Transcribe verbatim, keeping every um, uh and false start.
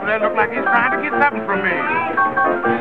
That look like he's trying to get something from me.